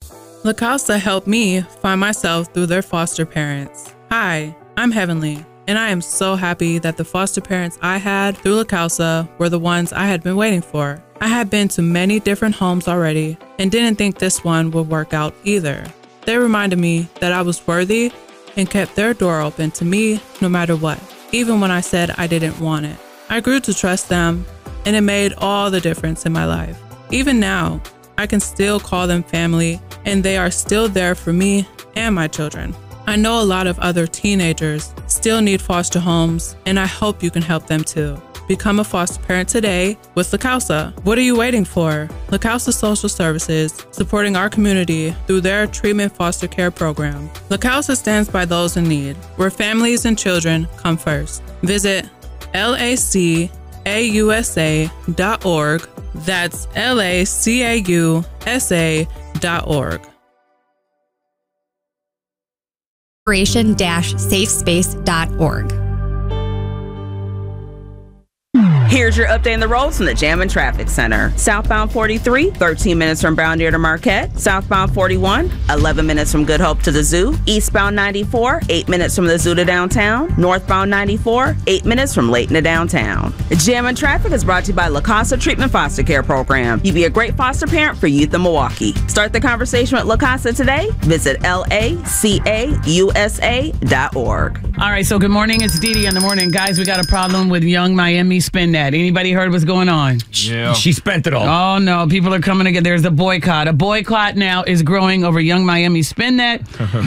La Causa helped me find myself through their foster parents. Hi, I'm Heavenly, and I am so happy that the foster parents I had through La Causa were the ones I had been waiting for. I had been to many different homes already and didn't think this one would work out either. They reminded me that I was worthy and kept their door open to me no matter what, even when I said I didn't want it. I grew to trust them, and it made all the difference in my life. Even now, I can still call them family, and they are still there for me and my children. I know a lot of other teenagers still need foster homes, and I hope you can help them too. Become a foster parent today with La Causa. What are you waiting for? La Causa Social Services, supporting our community through their treatment foster care program. La Causa stands by those in need, where families and children come first. Visit LACAUSA.org. That's LACAUSA.org. Operation-safespace.org. Here's your update on the roads from the Jam and Traffic Center. Southbound 43, 13 minutes from Brown Deer to Marquette. Southbound 41, 11 minutes from Good Hope to the Zoo. Eastbound 94, 8 minutes from the Zoo to downtown. Northbound 94, 8 minutes from Layton to downtown. Jam and Traffic is brought to you by La Causa Treatment Foster Care Program. You be a great foster parent for youth in Milwaukee. Start the conversation with La Causa today. Visit LACAUSA.org. All right, so good morning. It's Dee Dee in the morning. Guys, we got a problem with Young Miami Spin That. Anybody heard what's going on? Yeah. She spent it all. Oh, no. People are coming again. There's a boycott. A boycott now is growing over Young Miami Spin That.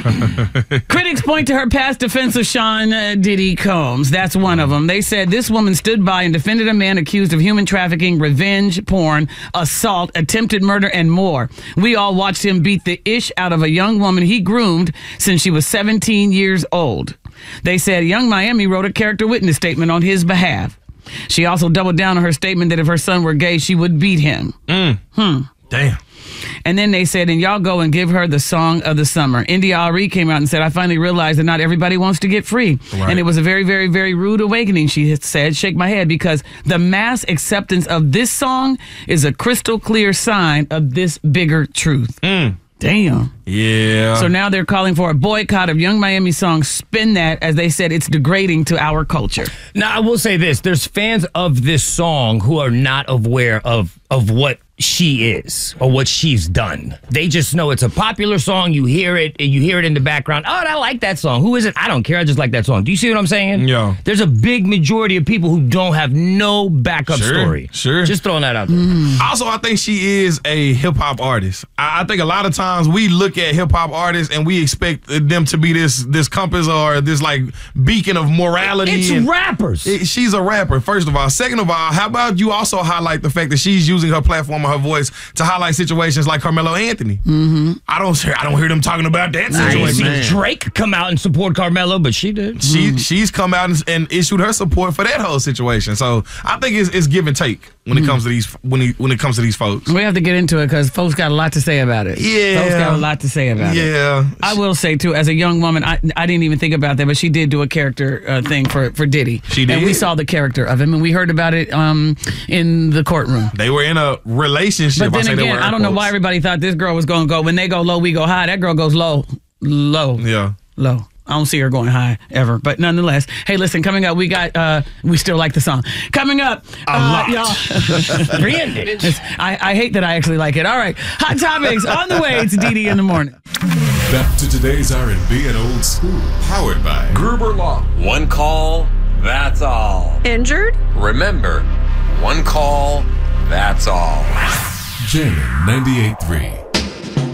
Critics point to her past defense of Sean Diddy Combs. That's one of them. They said this woman stood by and defended a man accused of human trafficking, revenge porn, assault, attempted murder, and more. We all watched him beat the ish out of a young woman he groomed since she was 17 years old. They said Young Miami wrote a character witness statement on his behalf. She also doubled down on her statement that if her son were gay, she would beat him. Damn. And then they said, and y'all go and give her the song of the summer. India Ari came out and said, I finally realized that not everybody wants to get free. Right. And it was a very, very, very rude awakening, she said. Shake my head, because the mass acceptance of this song is a crystal clear sign of this bigger truth. Damn. Yeah. So now they're calling for a boycott of Young Miami's song Spin That, as they said it's degrading to our culture. Now, I will say this. There's fans of this song who are not aware of what she is or what she's done. They just know it's a popular song. You hear it, and you hear it in the background. Oh, I like that song. Who is it? I don't care. I just like that song. Do you see what I'm saying? Yeah. There's a big majority of people who don't have no backup story. Sure. Just throwing that out there. Also, I think she is a hip-hop artist. I think a lot of times we look at hip-hop artists and we expect them to be this compass or this like beacon of morality. It's rappers. She's a rapper, first of all. Second of all, how about you also highlight the fact that she's using her platform and her voice to highlight situations like Carmelo Anthony. I don't hear them talking about that situation. I see Drake come out and support Carmelo, but she did. She's come out and issued her support for that whole situation. So I think it's give and take when it comes to these when it comes to these folks. We have to get into it because folks got a lot to say about it. Yeah, folks got a lot to say about it. Yeah, I will say too, as a young woman, I didn't even think about that, but she did do a character thing for Diddy. She did, and we saw the character of him, and we heard about it in the courtroom. They were in a relationship. But then again, I don't know why everybody thought this girl was going to go. When they go low, we go high. That girl goes low. Yeah, low. I don't see her going high ever. But nonetheless, hey, listen, coming up, we got, we still like the song. Coming up, lot. y'all. I hate that I actually like it. All right, Hot Topics on the way. It's Dee Dee in the morning. Back to today's R&B and old school. Powered by Gruber Law. One call, that's all. Injured? Remember, one call, that's all. Jam 98.3.